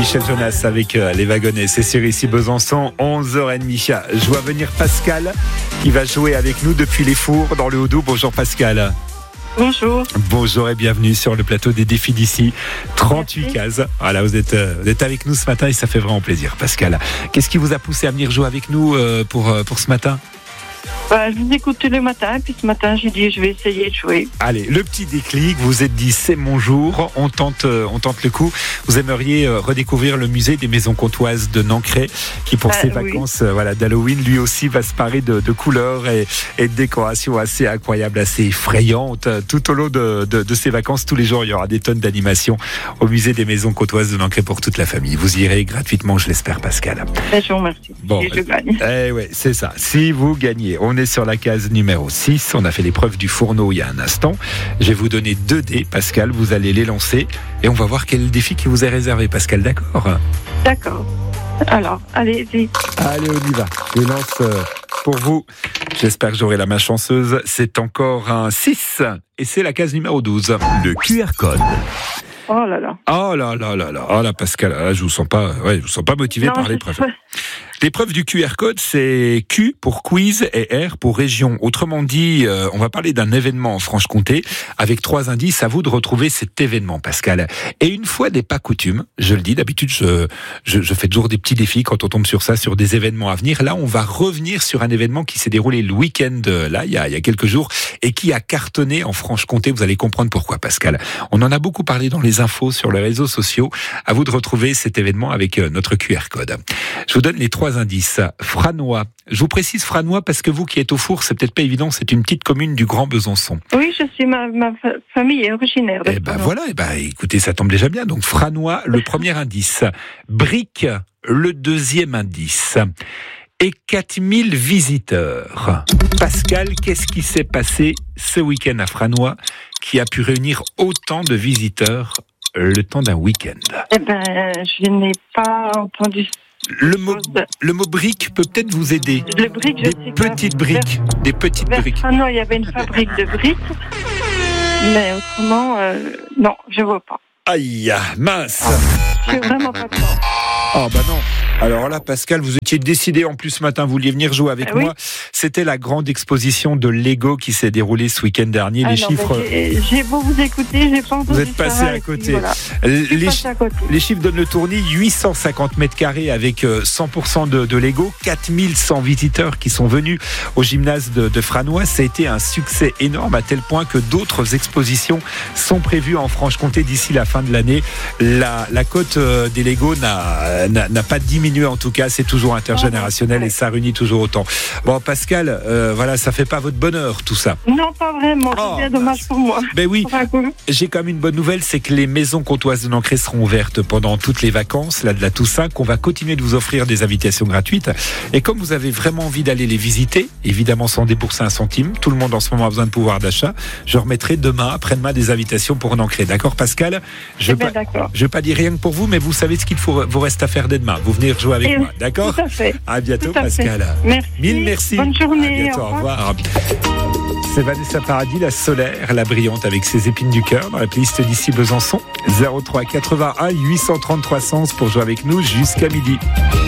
Michel Jonas avec les wagonnets, c'est sur ici Besançon, 11h30. Je vois venir Pascal qui va jouer avec nous depuis les Fours dans le Haut-Doubs. Bonjour Pascal. Bonjour. Bonjour et bienvenue sur le plateau des défis d'ici. 38 Merci. cases. Voilà, vous êtes avec nous ce matin et ça fait vraiment plaisir. Pascal, qu'est-ce qui vous a poussé à venir jouer avec nous pour ce matin ? Je vous écoute tous les matins, puis ce matin j'ai dit je vais essayer de jouer. Allez, le petit déclic, vous vous êtes dit c'est mon jour, on tente le coup. Vous aimeriez redécouvrir le musée des maisons comtoises de Nancray qui pour ses vacances d'Halloween, lui aussi va se parer de couleurs et de décorations assez incroyables, assez effrayantes. Tout au long de ses vacances, tous les jours, il y aura des tonnes d'animations au musée des maisons comtoises de Nancray pour toute la famille. Vous irez gratuitement, je l'espère, Pascal. Je vous remercie. Bon, si je gagne. Ouais, c'est ça. Si vous gagnez, on est sur la case numéro 6. On a fait l'épreuve du fourneau il y a un instant. Je vais vous donner 2 dés, Pascal. Vous allez les lancer et on va voir quel est le défi qui vous est réservé, Pascal. D'accord ? D'accord. Alors, allez-y. Allez, on y va. Je lance pour vous. J'espère que j'aurai la main chanceuse. C'est encore un 6 et c'est la case numéro 12. Le QR code. Oh là là. Oh là là là là. Oh là, Pascal, là, je vous sens pas motivé par l'épreuve. L'épreuve du QR code, c'est Q pour quiz et R pour région. Autrement dit, on va parler d'un événement en Franche-Comté avec 3 indices. À vous de retrouver cet événement, Pascal. Et une fois n'est pas coutume, je le dis, d'habitude, je fais toujours des petits défis quand on tombe sur ça, sur des événements à venir. Là, on va revenir sur un événement qui s'est déroulé le week-end, là, il y a quelques jours, et qui a cartonné en Franche-Comté. Vous allez comprendre pourquoi, Pascal. On en a beaucoup parlé dans les infos, sur les réseaux sociaux. À vous de retrouver cet événement avec notre QR code. Je vous donne les 3 indices. Franois. Je vous précise Franois parce que vous qui êtes au Four, c'est peut-être pas évident, c'est une petite commune du Grand Besançon. Oui, je suis ma famille est originaire de Franois. Écoutez, ça tombe déjà bien. Donc Franois, le premier indice. Brique, le deuxième indice. Et 4000 visiteurs. Pascal, qu'est-ce qui s'est passé ce week-end à Franois qui a pu réunir autant de visiteurs le temps d'un week-end ? Je n'ai pas entendu. Le mot brique peut peut-être vous aider. Le brique, je sais pas. Des petites briques. Franois, il y avait une fabrique de briques, mais autrement, non, je vois pas. Aïe, mince. Je suis vraiment pas fort. Oh bah non. Alors là, Pascal, vous étiez décidé en plus ce matin, vous vouliez venir jouer avec moi. C'était la grande exposition de Lego qui s'est déroulée ce week-end dernier. Les chiffres. J'ai beau vous écouter, j'ai pas entendu. Vous êtes passé à côté. Voilà. Les chiffres donnent le tournis. 850 mètres carrés avec 100% de Lego. 4100 visiteurs qui sont venus au gymnase de Franois. Ça a été un succès énorme à tel point que d'autres expositions sont prévues en Franche-Comté d'ici la fin de l'année. La cote des Lego n'a pas diminué. En tout cas, c'est toujours intergénérationnel et ça réunit toujours autant. Bon, Pascal, ça fait pas votre bonheur tout ça. Non, pas vraiment. C'est bien dommage pour moi. Ben oui. J'ai quand même une bonne nouvelle, c'est que les maisons comtoises de Nancray seront ouvertes pendant toutes les vacances, là de la Toussaint, qu'on va continuer de vous offrir des invitations gratuites. Et comme vous avez vraiment envie d'aller les visiter, évidemment sans débourser un centime, tout le monde en ce moment a besoin de pouvoir d'achat. Je remettrai demain, après-demain, des invitations pour Nancray. D'accord, Pascal ? Je vais pas dire rien que pour vous, mais vous savez ce qu'il vous reste à faire dès demain. Vous venez rejouer avec moi, d'accord ? Tout à fait. À bientôt, Tout à Pascal. Fait. Merci. Mille merci. Bonne journée. À bientôt, au revoir. C'est Vanessa Paradis, la solaire, la brillante avec ses épines du cœur dans la playlist d'ici Besançon. 03 81 830 300 pour jouer avec nous jusqu'à midi.